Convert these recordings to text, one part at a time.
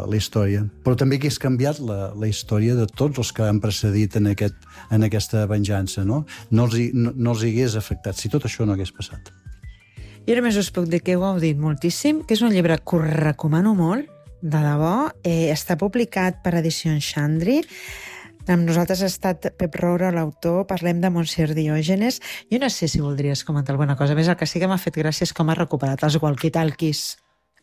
la història. Però també hagués canviat la història de tots els que han precedit en aquesta venjança, no? No els hagués afectat si tot això no hagués passat. Jo només us puc dir que heu gaudit moltíssim, que és un llibre que us recomano molt, de debò. Està publicat per Edicions Xandri. Amb nosaltres ha estat Pep Roura, l'autor. Parlem de Montse Diògenes. Jo no sé si voldries comentar alguna cosa més. El que sí que m'ha fet gràcia és com ha recuperat els walkie-talkies.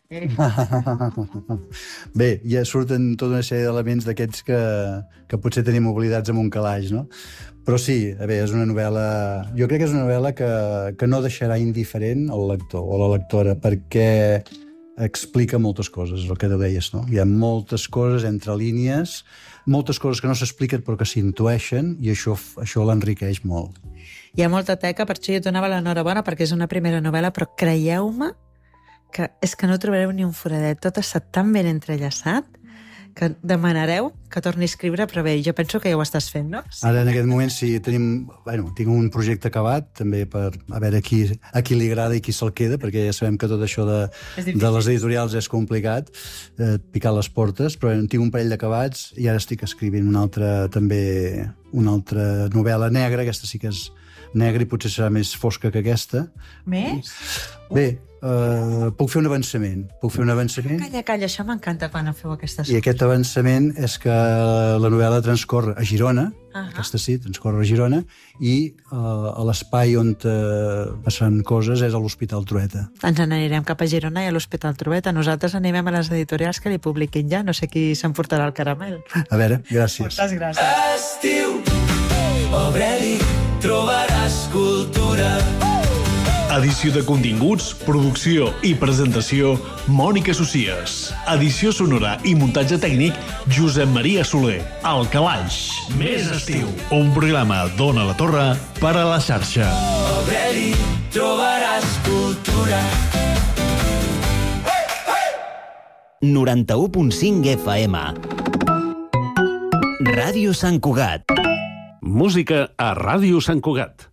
Bé, ja surten tota una sèrie d'elements d'aquests que potser tenim oblidats en un calaix, no? Però sí, bé, és una novel·la... Jo crec que és una novel·la que no deixarà indiferent el lector o la lectora, perquè explica moltes coses, el que deies, no? Hi ha moltes coses entre línies, moltes coses que no s'expliquen però que s'intueixen, i això l'enriqueix molt. Hi ha molta teca, per això jo donava l'enhorabona, perquè és una primera novel·la, però creieu-me que és que no trobareu ni un foradet. Tot està tan ben entrellaçat que demanareu que torni a escriure, però bé, jo penso que ja ho estàs fent, no? Ara, en aquest moment, sí, tinc un projecte acabat, també per a veure a qui li agrada i qui se'l queda, perquè ja sabem que tot això de les editorials és complicat, picar les portes, però tinc un parell d'acabats i ara estic escrivint una altra novel·la negra, aquesta sí que és negra i potser serà més fosca que aquesta. Més? Bé, puc fer un avançament. Calla, això m'encanta quan feu aquestes coses. I aquest avançament és que la novel·la transcorre a Girona, aquesta sí, transcorre a Girona, i a l'espai on passen coses és a l'Hospital Trueta. Ens n'anirem cap a Girona i a l'Hospital Trueta. Nosaltres animem a les editorials que li publiquin ja. No sé qui s'emportarà el caramel. A veure, gràcies. Moltes gràcies. Estiu, Aureli, trobaràs cultura. Edició de continguts, producció i presentació, Mònica Socies. Edició sonora i muntatge tècnic, Josep Maria Soler. El Calaix. Més estiu. Un programa d'Ona la Torre per a la xarxa. Aureli, trobaràs cultura. 91.5 FM. Ràdio Sant Cugat. Música a Ràdio Sant Cugat.